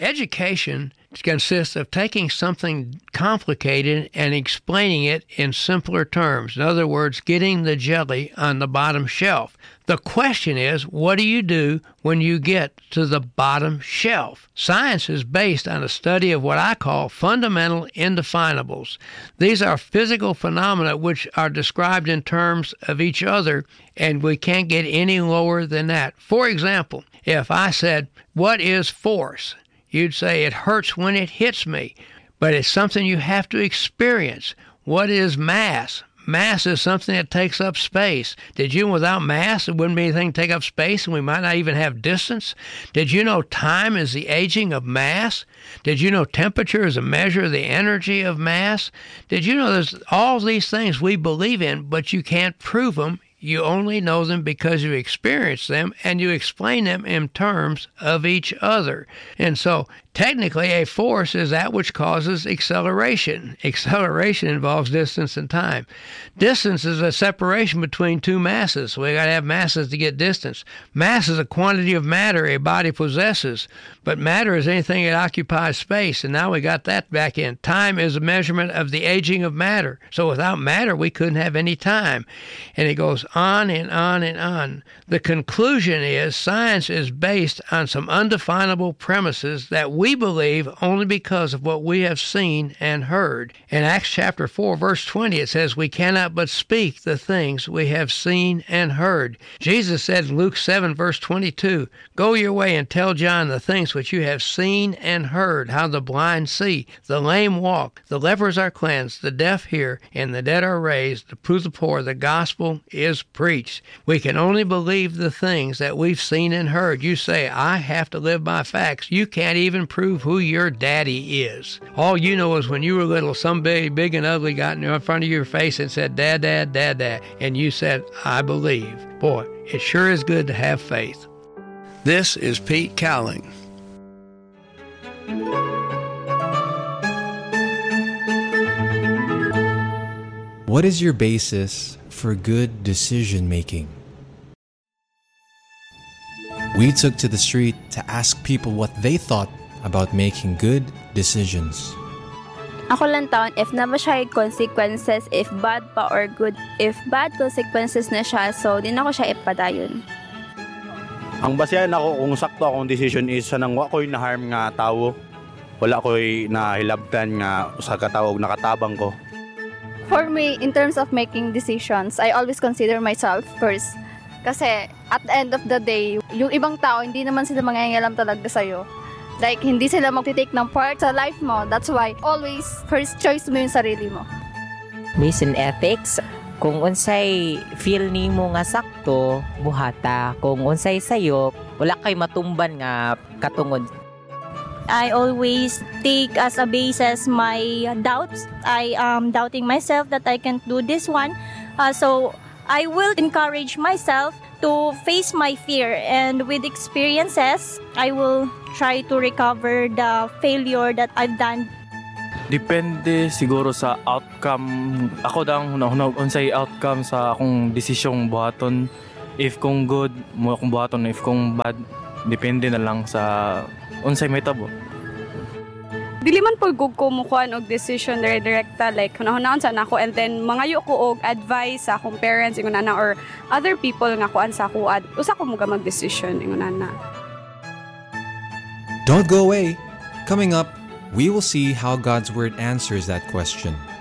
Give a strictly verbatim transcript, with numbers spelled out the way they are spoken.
education consists of taking something complicated and explaining it in simpler terms. In other words, getting the jelly on the bottom shelf. The question is, what do you do when you get to the bottom shelf? Science is based on a study of what I call fundamental indefinables. These are physical phenomena which are described in terms of each other, and we can't get any lower than that. For example, if I said, what is force? You'd say it hurts when it hits me, but it's something you have to experience. What is mass? Mass is something that takes up space. Did you know without mass, there wouldn't be anything to take up space, and we might not even have distance? Did you know time is the aging of mass? Did you know temperature is a measure of the energy of mass? Did you know there's all these things we believe in, but you can't prove them? You only know them because you experience them and you explain them in terms of each other. And so, technically, a force is that which causes acceleration. Acceleration involves distance and time. Distance is a separation between two masses. We got to have masses to get distance. Mass is a quantity of matter a body possesses, but matter is anything that occupies space. And now we got that back in. Time is a measurement of the aging of matter. So without matter, we couldn't have any time. And it goes on and on and on. The conclusion is science is based on some undefinable premises that we believe only because of what we have seen and heard. In Acts chapter four, verse twenty, it says, we cannot but speak the things we have seen and heard. Jesus said in Luke seven, verse twenty-two, go your way and tell John the things which you have seen and heard, how the blind see, the lame walk, the lepers are cleansed, the deaf hear, and the dead are raised, to the poor the gospel is preached. We can only believe the things that we've seen and heard. You say, I have to live by facts. You can't even prove who your daddy is. All you know is when you were little, some big, big and ugly got in front of your face and said, Dad, Dad, Dad, Dad. And you said, I believe. Boy, it sure is good to have faith. This is Pete Cowling. What is your basis for good decision making? We took to the street to ask people what they thought about making good decisions. Ako lang taon, if na ba siya yung consequences, if bad pa or good, if bad consequences na siya, so din ako siya ipadayon. Ang basehan ako kung sakto akong decision is sa nang wa ko'y na-harm nga tao. Wala ko'y nahilabtan nga sa katawag nakatabang ko. For me, in terms of making decisions, I always consider myself first. Kasi at the end of the day, yung ibang tao, hindi naman sila mangingialam talaga sa'yo. Like, hindi sila magtitake ng part sa life mo. That's why, always, first choice mo yung sarili mo. Based on ethics, kung unsay feel nimo nga sakto, buhata. Kung unsay sayo, wala kay matumban nga katungod. I always take as a basis my doubts. I am doubting myself that I can't do this one. Uh, so I will encourage myself to face my fear, and with experiences, I will try to recover the failure that I've done. Depende siguro sa outcome. Ako dang hunahunag unsay outcome sa akong desisyong buhaton. If kung good, mo akong buhaton. If kung bad, depende na lang sa unsay may tabo. Dili man po gug ko mukuan og decision dire direkta, like hunahunahon sa nako, and then mangayo ko og advice sa akong parents ingon ana or other people nga kuan sa ako ad usa ko muga mag decision ingon ana. Don't go away. Coming up, we will see how God's Word answers that question.